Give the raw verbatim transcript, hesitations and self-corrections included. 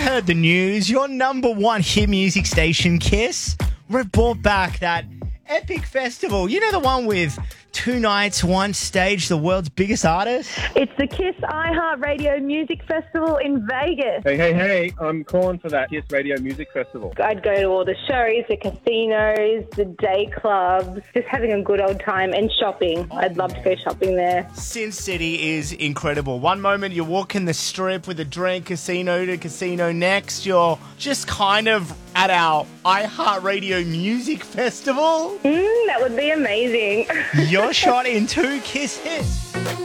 heard the news. Your number one hit music station, Kiss, we've brought back that epic festival. You know, the one with two nights, one stage, the world's biggest artist? It's the Kiss iHeartRadio Music Festival in Vegas. Hey, hey, hey, I'm calling for that Kiss Radio Music Festival. I'd go to all the shows, the casinos, the day clubs, just having a good old time and shopping. Oh, I'd love to go shopping there. Sin City is incredible. One moment you're walking the strip with a drink, casino to casino. Next, you're just kind of at our iHeartRadio Music Festival. Mm, that would be amazing. Your shot in two Kiss hits.